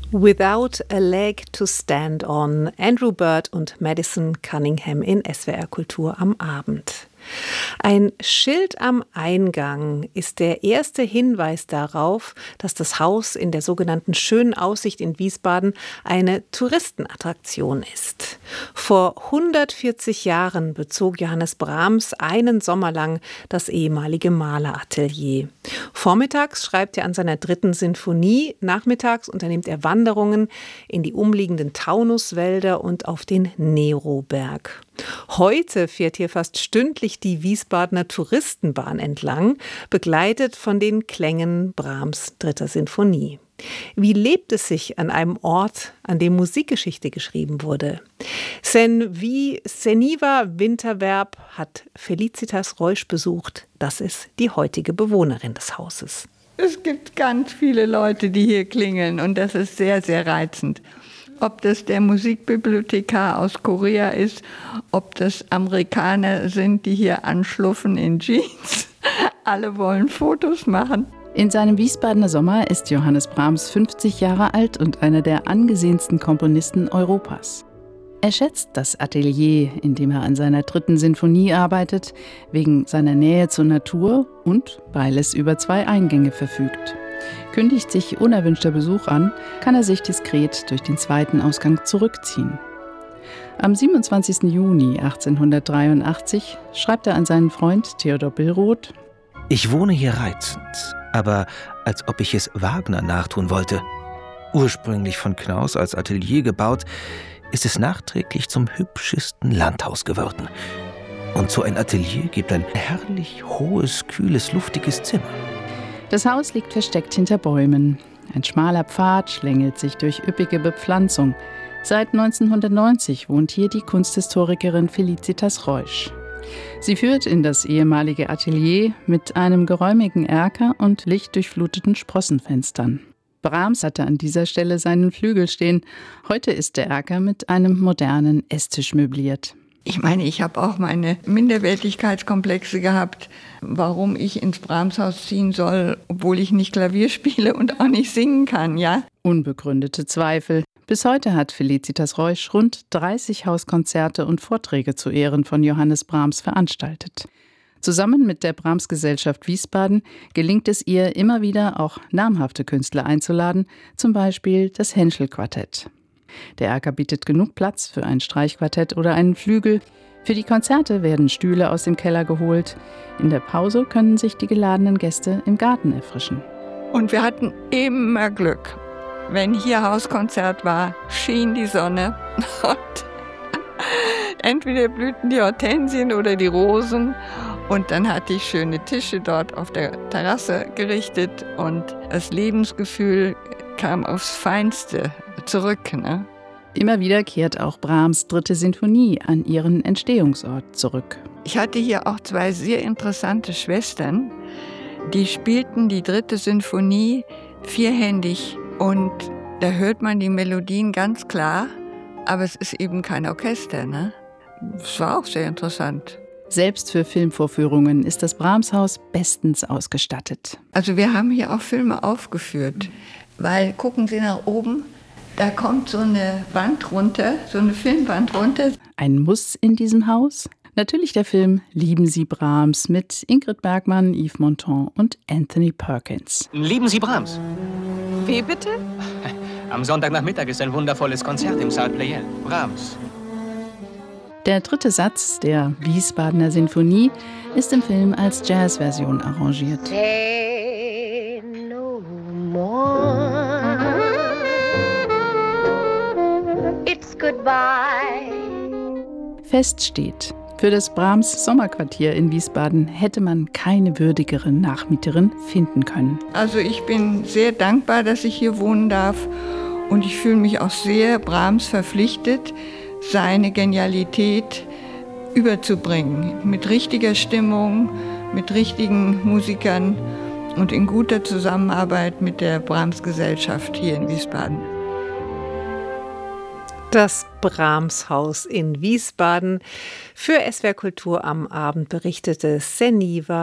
Without a Leg to Stand On, Andrew Bird und Madison Cunningham in SWR Kultur am Abend. Ein Schild am Eingang ist der erste Hinweis darauf, dass das Haus in der sogenannten Schönen Aussicht in Wiesbaden eine Touristenattraktion ist. Vor 140 Jahren bezog Johannes Brahms einen Sommer lang das ehemalige Maleratelier. Vormittags schreibt er an seiner 3. Sinfonie, nachmittags unternimmt er Wanderungen in die umliegenden Taunuswälder und auf den Neroberg. Heute fährt hier fast stündlich die Wiesbadener Touristenbahn entlang, begleitet von den Klängen Brahms 3. Sinfonie. Wie lebt es sich an einem Ort, an dem Musikgeschichte geschrieben wurde? Seniva Winterwerb hat Felicitas Reusch besucht. Das ist die heutige Bewohnerin des Hauses. Es gibt ganz viele Leute, die hier klingeln und das ist sehr, sehr reizend. Ob das der Musikbibliothekar aus Korea ist, ob das Amerikaner sind, die hier anschluffen in Jeans. Alle wollen Fotos machen. In seinem Wiesbadener Sommer ist Johannes Brahms 50 Jahre alt und einer der angesehensten Komponisten Europas. Er schätzt das Atelier, in dem er an seiner 3. Sinfonie arbeitet, wegen seiner Nähe zur Natur und weil es über 2 Eingänge verfügt. Kündigt sich unerwünschter Besuch an, kann er sich diskret durch den 2. Ausgang zurückziehen. Am 27. Juni 1883 schreibt er an seinen Freund Theodor Billroth: Ich wohne hier reizend, aber als ob ich es Wagner nachtun wollte. Ursprünglich von Knaus als Atelier gebaut, ist es nachträglich zum hübschesten Landhaus geworden. Und so ein Atelier gibt ein herrlich hohes, kühles, luftiges Zimmer. Das Haus liegt versteckt hinter Bäumen. Ein schmaler Pfad schlängelt sich durch üppige Bepflanzung. Seit 1990 wohnt hier die Kunsthistorikerin Felicitas Reusch. Sie führt in das ehemalige Atelier mit einem geräumigen Erker und lichtdurchfluteten Sprossenfenstern. Brahms hatte an dieser Stelle seinen Flügel stehen. Heute ist der Erker mit einem modernen Esstisch möbliert. Ich meine, ich habe auch meine Minderwertigkeitskomplexe gehabt, warum ich ins Brahmshaus ziehen soll, obwohl ich nicht Klavier spiele und auch nicht singen kann, ja? Unbegründete Zweifel. Bis heute hat Felicitas Reusch rund 30 Hauskonzerte und Vorträge zu Ehren von Johannes Brahms veranstaltet. Zusammen mit der Brahms-Gesellschaft Wiesbaden gelingt es ihr immer wieder, auch namhafte Künstler einzuladen, zum Beispiel das Henschel-Quartett. Der Erker bietet genug Platz für ein Streichquartett oder einen Flügel. Für die Konzerte werden Stühle aus dem Keller geholt. In der Pause können sich die geladenen Gäste im Garten erfrischen. Und wir hatten immer Glück. Wenn hier Hauskonzert war, schien die Sonne und entweder blühten die Hortensien oder die Rosen. Und dann hatte ich schöne Tische dort auf der Terrasse gerichtet und das Lebensgefühl kam aufs Feinste zurück, ne? Immer wieder kehrt auch Brahms 3. Sinfonie an ihren Entstehungsort zurück. Ich hatte hier auch 2 sehr interessante Schwestern, die spielten die 3. Sinfonie vierhändig und da hört man die Melodien ganz klar, aber es ist eben kein Orchester, ne? Es war auch sehr interessant. Selbst für Filmvorführungen ist das Brahmshaus bestens ausgestattet. Also wir haben hier auch Filme aufgeführt, weil, gucken Sie nach oben, da kommt so eine Wand runter, so eine Filmwand runter. Ein Muss in diesem Haus? Natürlich der Film Lieben Sie Brahms mit Ingrid Bergman, Yves Montand und Anthony Perkins. Lieben Sie Brahms? Wie bitte? Am Sonntagnachmittag ist ein wundervolles Konzert im Saal Pleyel. Brahms. Der 3. Satz der Wiesbadener Sinfonie ist im Film als Jazzversion arrangiert. Say no more. It's goodbye. Fest steht, für das Brahms Sommerquartier in Wiesbaden hätte man keine würdigere Nachmieterin finden können. Also ich bin sehr dankbar, dass ich hier wohnen darf und ich fühle mich auch sehr Brahms verpflichtet, seine Genialität überzubringen. Mit richtiger Stimmung, mit richtigen Musikern und in guter Zusammenarbeit mit der Brahms-Gesellschaft hier in Wiesbaden. Das Brahms-Haus in Wiesbaden. Für SWR Kultur am Abend berichtete Seniva